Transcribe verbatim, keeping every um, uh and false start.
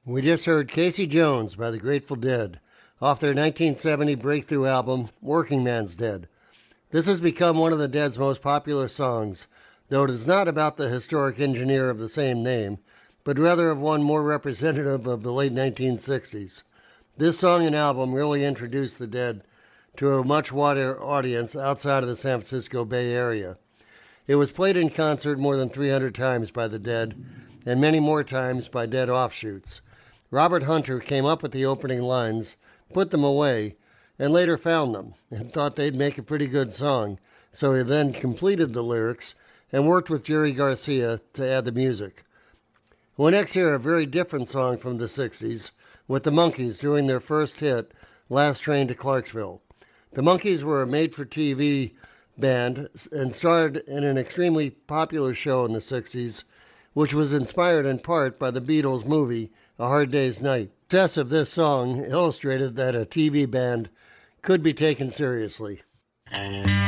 We just heard Casey Jones by the Grateful Dead off their nineteen seventy breakthrough album, Working Man's Dead. This has become one of the Dead's most popular songs, though it is not about the historic engineer of the same name, but rather of one more representative of the late nineteen sixties. This song and album really introduced the Dead to a much wider audience outside of the San Francisco Bay Area. It was played in concert more than three hundred times by the Dead, and many more times by Dead offshoots. Robert Hunter came up with the opening lines, put them away, and later found them, and thought they'd make a pretty good song, so he then completed the lyrics and worked with Jerry Garcia to add the music. We'll next hear a very different song from the sixties, with the Monkees doing their first hit, Last Train to Clarksville. The Monkees were a made-for-T V band and starred in an extremely popular show in the sixties, which was inspired in part by the Beatles' movie A Hard Day's Night. The success of this song illustrated that a T V band could be taken seriously.